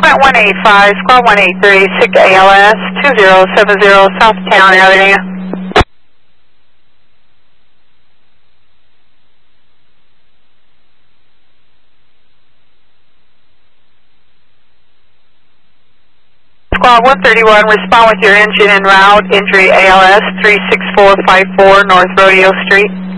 at 185, squad 183, SIG ALS 2070 South Town Avenue. Squad 131, respond with your engine en route, injury ALS 36454 North Rodeo Street.